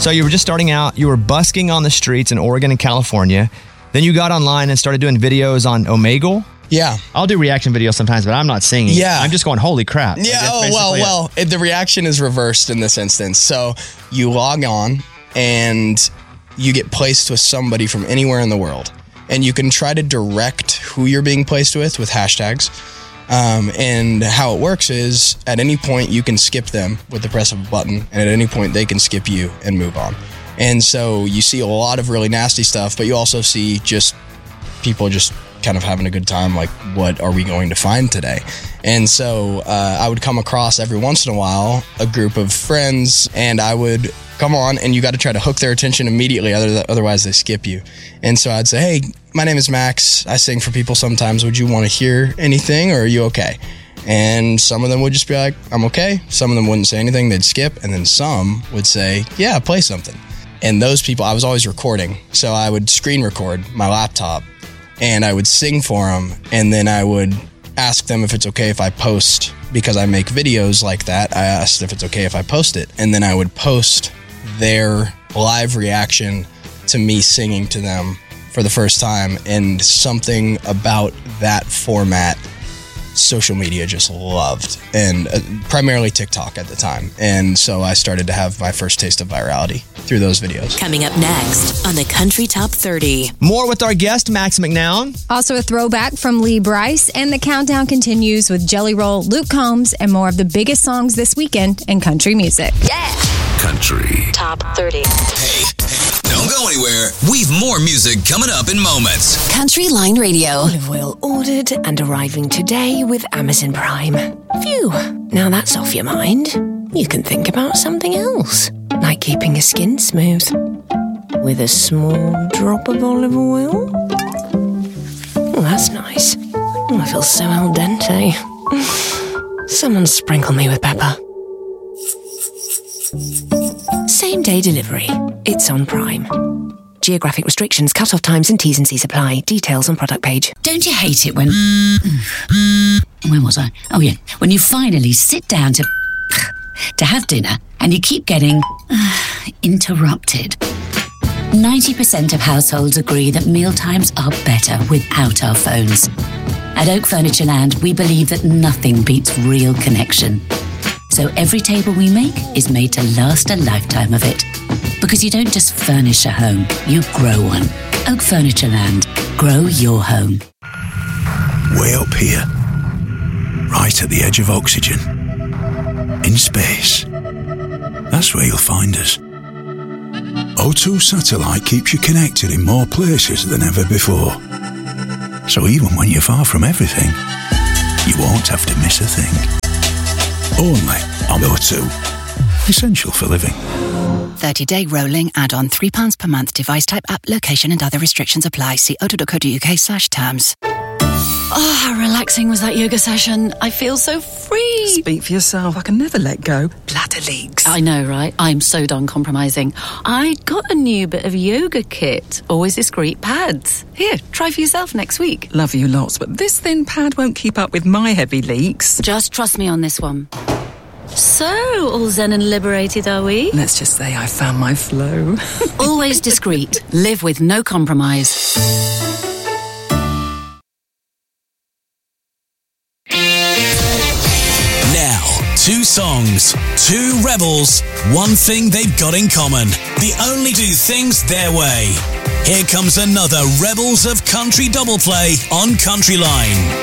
So you were just starting out. You were busking on the streets in Oregon and California. Then you got online and started doing videos on Omegle. Yeah. I'll do reaction videos sometimes, but I'm not singing. Yeah. I'm just going, holy crap. Yeah, the reaction is reversed in this instance. So you log on and you get placed with somebody from anywhere in the world. And you can try to direct who you're being placed with hashtags. And how it works is at any point you can skip them with the press of a button. And at any point they can skip you and move on. And so you see a lot of really nasty stuff, but you also see just people just kind of having a good time, like, what are we going to find today? And so I would come across every once in a while a group of friends, and I would come on, and you got to try to hook their attention immediately, otherwise they skip you. And so I'd say, hey, my name is Max. I sing for people sometimes. Would you want to hear anything, or are you okay? And some of them would just be like, I'm okay. Some of them wouldn't say anything. They'd skip. And then some would say, yeah, play something. And those people, I was always recording. So I would screen record my laptop and I would sing for them. And then I would ask them if it's okay if I post, because I make videos like that. I asked if it's okay if I post it. And then I would post their live reaction to me singing to them for the first time. And something about that format social media just loved, and primarily TikTok at the time. And so I started to have my first taste of virality through those videos. Coming up next on the Country Top 30. More with our guest, Max McNown. Also a throwback from Lee Brice, and the countdown continues with Jelly Roll, Luke Combs, and more of the biggest songs this weekend in country music. Yeah! Country Top 30. Hey, don't go anywhere. We've more music coming up in moments. Country Line Radio. Olive oil ordered and arriving today with Amazon Prime. Phew, now that's off your mind. You can think about something else, like keeping your skin smooth with a small drop of olive oil. Oh, that's nice. Oh, I feel so al dente. Someone sprinkle me with pepper. Same day delivery. It's on Prime. Geographic restrictions, cut-off times and T's and C's apply. Details on product page. Don't you hate it when... When was I? Oh, yeah. When you finally sit down to have dinner and you keep getting interrupted. 90% of households agree that mealtimes are better without our phones. At Oak Furnitureland, we believe that nothing beats real connection. So every table we make is made to last a lifetime of it. Because you don't just furnish a home, you grow one. Oak Furnitureland. Grow your home. Way up here. Right at the edge of oxygen. In space. That's where you'll find us. O2 Satellite keeps you connected in more places than ever before. So even when you're far from everything, you won't have to miss a thing. Only on O2. Essential for living. 30-day rolling add-on £3 per month. Device type, app, location and other restrictions apply. See o2.co.uk/terms. Oh, how relaxing was that yoga session. I feel so free. Speak for yourself. I can never let go. Bladder leaks. I know, right? I'm so done compromising. I got a new bit of yoga kit. Always discreet pads. Here, try for yourself next week. Love you lots, but this thin pad won't keep up with my heavy leaks. Just trust me on this one. So, all zen and liberated, are we? Let's just say I found my flow. Always discreet. Live with no compromise. Now, 2 songs, 2 rebels, one thing they've got in common. They only do things their way. Here comes another Rebels of Country double play on Country Line.